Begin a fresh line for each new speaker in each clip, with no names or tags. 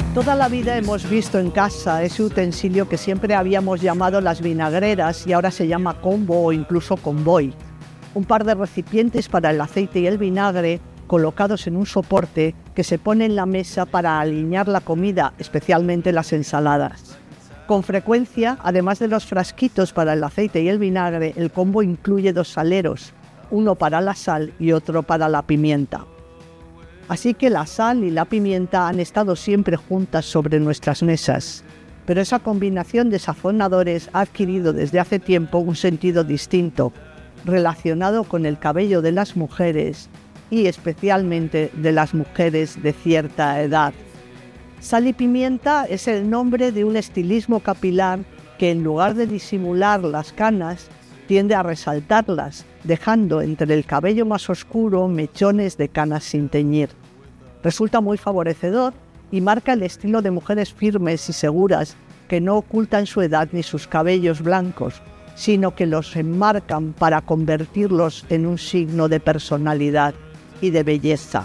Toda la vida hemos visto en casa ese utensilio que siempre habíamos llamado las vinagreras y ahora se llama combo o incluso convoy. Un par de recipientes para el aceite y el vinagre colocados en un soporte que se pone en la mesa para alinear la comida, especialmente las ensaladas. Con frecuencia, además de los frasquitos para el aceite y el vinagre, el combo incluye 2 saleros, uno para la sal y otro para la pimienta. Así que la sal y la pimienta han estado siempre juntas sobre nuestras mesas, pero esa combinación de sazonadores ha adquirido desde hace tiempo un sentido distinto, relacionado con el cabello de las mujeres y especialmente de las mujeres de cierta edad. Sal y pimienta es el nombre de un estilismo capilar que en lugar de disimular las canas, tiende a resaltarlas, dejando entre el cabello más oscuro mechones de canas sin teñir. Resulta muy favorecedor y marca el estilo de mujeres firmes y seguras que no ocultan su edad ni sus cabellos blancos, sino que los enmarcan para convertirlos en un signo de personalidad y de belleza.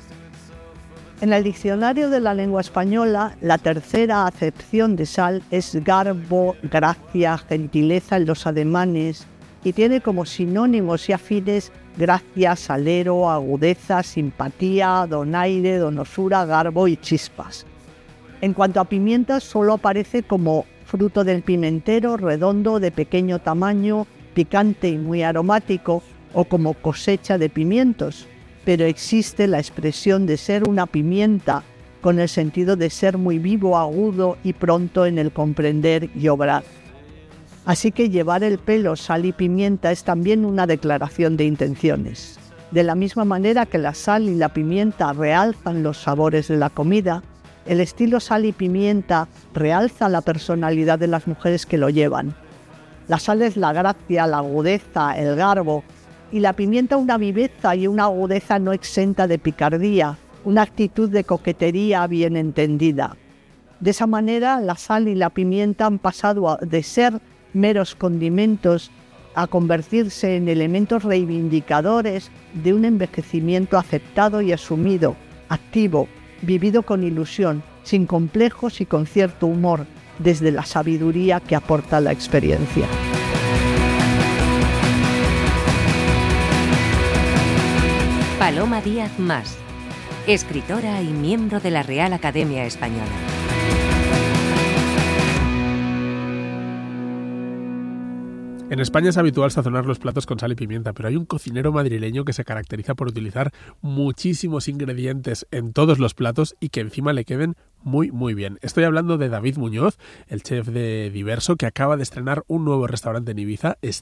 En el diccionario de la lengua española, la tercera acepción de sal es garbo, gracia, gentileza en los ademanes y tiene como sinónimos y afines gracia, salero, agudeza, simpatía, donaire, donosura, garbo y chispas. En cuanto a pimienta, solo aparece como fruto del pimentero, redondo, de pequeño tamaño, picante y muy aromático, o como cosecha de pimientos. Pero existe la expresión de ser una pimienta, con el sentido de ser muy vivo, agudo y pronto en el comprender y obrar. Así que llevar el pelo sal y pimienta es también una declaración de intenciones. De la misma manera que la sal y la pimienta realzan los sabores de la comida, el estilo sal y pimienta realza la personalidad de las mujeres que lo llevan. La sal es la gracia, la agudeza, el garbo, y la pimienta una viveza y una agudeza no exenta de picardía, una actitud de coquetería bien entendida. De esa manera, la sal y la pimienta han pasado de ser meros condimentos a convertirse en elementos reivindicadores de un envejecimiento aceptado y asumido, activo, vivido con ilusión, sin complejos y con cierto humor, desde la sabiduría que aporta la experiencia.
Paloma Díaz Mas, escritora y miembro de la Real Academia Española.
En España es habitual sazonar los platos con sal y pimienta, pero hay un cocinero madrileño que se caracteriza por utilizar muchísimos ingredientes en todos los platos y que encima le queden muy, muy bien. Estoy hablando de David Muñoz, el chef de Diverso, que acaba de estrenar un nuevo restaurante en Ibiza.